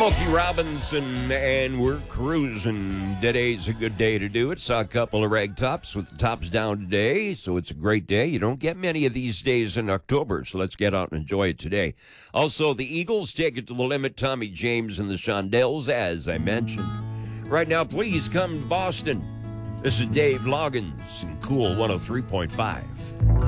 Smokey Robinson, and we're cruising. Today's a good day to do it. Saw a couple of rag tops with the tops down today, so it's a great day. You don't get many of these days in October, so let's get out and enjoy it today. Also, the Eagles take it to the limit. Tommy James and the Shondells, as I mentioned. Right now, please come to Boston. This is Dave Loggins and Cool 103.5.